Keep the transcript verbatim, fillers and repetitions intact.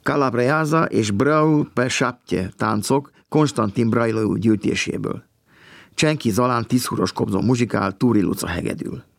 Calabreasa és Brau per Saptje táncok Konstantin Brailovú gyűjtéséből. Csenki Zalán tízhuros kobzon muzsikál, Túri Luca hegedül.